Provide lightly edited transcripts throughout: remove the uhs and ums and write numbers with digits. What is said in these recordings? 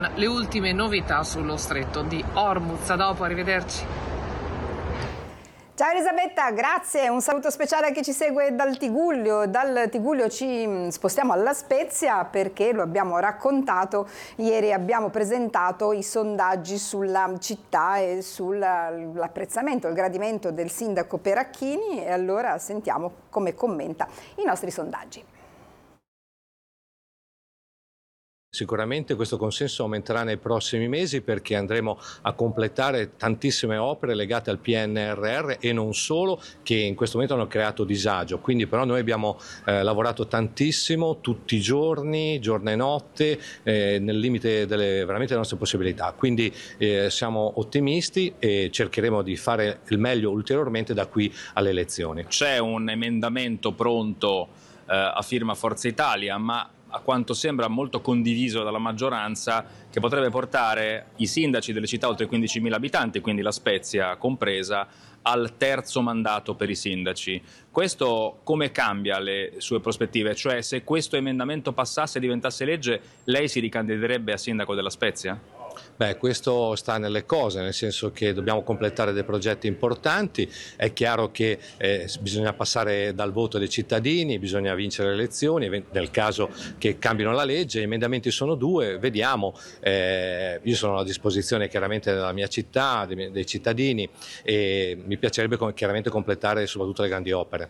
Le ultime novità sullo stretto di Hormuz. A dopo, arrivederci. Ciao Elisabetta, grazie. Un saluto speciale a chi ci segue dal Tigullio. Dal Tigullio ci spostiamo alla Spezia perché lo abbiamo raccontato. Ieri abbiamo presentato i sondaggi sulla città e sull'apprezzamento, il gradimento del sindaco Peracchini, e allora sentiamo come commenta i nostri sondaggi. Sicuramente questo consenso aumenterà nei prossimi mesi perché andremo a completare tantissime opere legate al PNRR e non solo, che in questo momento hanno creato disagio. Quindi però noi abbiamo lavorato tantissimo, tutti i giorni, giorno e notte, nel limite veramente delle nostre possibilità. Quindi siamo ottimisti e cercheremo di fare il meglio ulteriormente da qui alle elezioni. C'è un emendamento pronto a firma Forza Italia, ma a quanto sembra molto condiviso dalla maggioranza, che potrebbe portare i sindaci delle città oltre 15.000 abitanti, quindi la Spezia compresa, al terzo mandato per i sindaci. Questo come cambia le sue prospettive? Cioè, se questo emendamento passasse e diventasse legge, lei si ricandiderebbe a sindaco della Spezia? Beh, questo sta nelle cose, nel senso che dobbiamo completare dei progetti importanti. È chiaro che bisogna passare dal voto dei cittadini, bisogna vincere le elezioni, nel caso che cambino la legge. Gli emendamenti sono due, vediamo. Io sono a disposizione chiaramente della mia città, dei cittadini, e mi piacerebbe chiaramente completare soprattutto le grandi opere.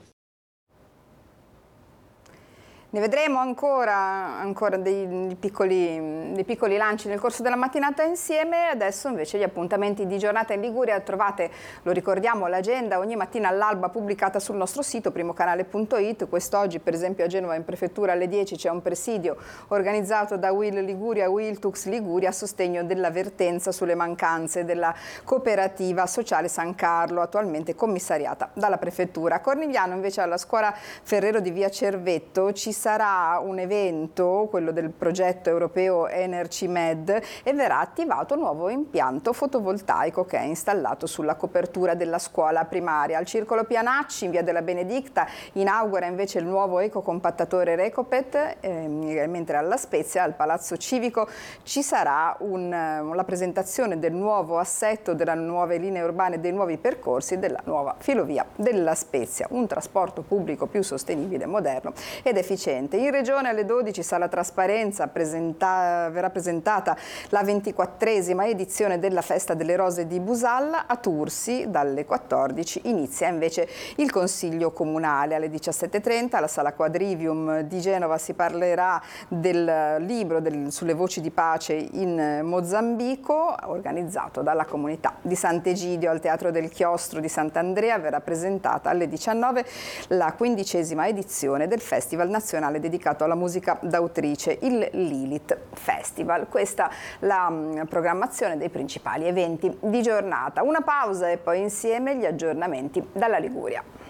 Ne vedremo ancora dei piccoli lanci nel corso della mattinata insieme. Adesso invece gli appuntamenti di giornata in Liguria. Trovate, lo ricordiamo, l'agenda ogni mattina all'alba pubblicata sul nostro sito primocanale.it. Quest'oggi per esempio a Genova in prefettura alle 10 c'è un presidio organizzato da Will Liguria e Wiltux Liguria a sostegno dell'avvertenza sulle mancanze della cooperativa sociale San Carlo, attualmente commissariata dalla prefettura. A Cornigliano invece alla scuola Ferrero di via Cervetto ci sarà un evento, quello del progetto europeo Energy Med, e verrà attivato un nuovo impianto fotovoltaico che è installato sulla copertura della scuola primaria. Al Circolo Pianacci, in via della Benedicta, inaugura invece il nuovo ecocompattatore Recopet, mentre alla Spezia, al Palazzo Civico, ci sarà la presentazione del nuovo assetto, delle nuove linee urbane, dei nuovi percorsi della nuova filovia della Spezia, un trasporto pubblico più sostenibile, moderno ed efficiente. In regione alle 12 Sala Trasparenza verrà presentata la 24esima edizione della Festa delle Rose di Busalla. A Tursi dalle 14 inizia invece il Consiglio Comunale. Alle 17:30 alla Sala Quadrivium di Genova si parlerà del libro sulle voci di pace in Mozambico, organizzato dalla comunità di Sant'Egidio. Al Teatro del Chiostro di Sant'Andrea verrà presentata alle 19 la 15esima edizione del Festival Nazionale dedicato alla musica d'autrice, il Lilith Festival. Questa la programmazione dei principali eventi di giornata. Una pausa e poi insieme gli aggiornamenti dalla Liguria.